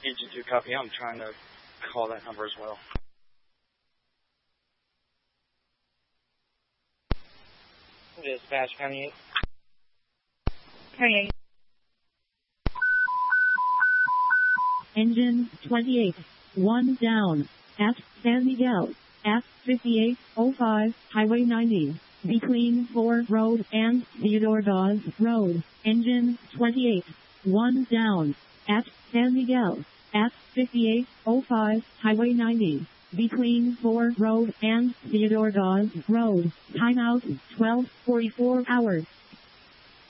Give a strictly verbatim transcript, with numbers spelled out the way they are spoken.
Agent two, copy. I'm trying to call that number as well. Dispatch, County eight. County eight. Engine twenty-eight. One down. At San Miguel. At fifty-eight oh five, Highway ninety. Between Ford Road and Theodore Dawes Road. Engine twenty-eight. One down. At San Miguel. At fifty-eight oh five, Highway ninety. Between Ford Road and Theodore Dawes Road. Timeout twelve forty-four hours.